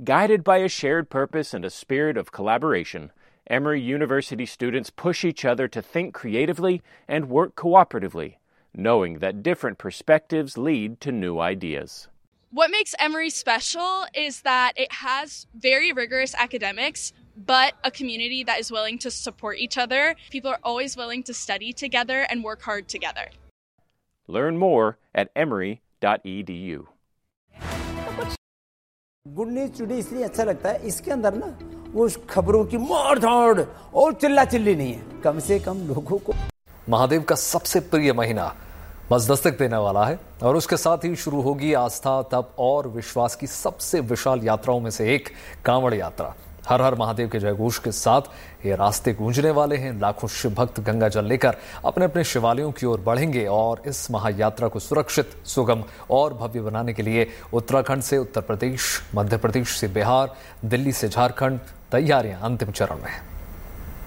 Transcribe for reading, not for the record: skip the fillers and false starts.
Guided by a shared purpose and a spirit of collaboration, Emory University students push each other to think creatively and work cooperatively, knowing that different perspectives lead to new ideas. What makes Emory special is that it has very rigorous academics, but a community that is willing to support each other. People are always willing to study together and work hard together. Learn more at emory.edu. Good news today इसलिए अच्छा लगता है, इसके अंदर ना वो खबरों की मार धाड़ और चिल्ला चिल्ली नहीं है, कम से कम लोगों को महादेव का सबसे प्रिय महीना बस दस्तक देने वाला है और उसके साथ ही शुरू होगी आस्था, तप और विश्वास की सबसे विशाल यात्राओं में से एक कांवड़ यात्रा। हर हर महादेव के जयघोष के साथ ये रास्ते गूंजने वाले हैं। लाखों शिव भक्त गंगा जल लेकर अपने अपने शिवालयों की ओर बढ़ेंगे और इस महायात्रा को सुरक्षित, सुगम और भव्य बनाने के लिए उत्तराखंड से उत्तर प्रदेश, मध्य प्रदेश से बिहार, दिल्ली से झारखंड तैयारियां अंतिम चरण में हैं।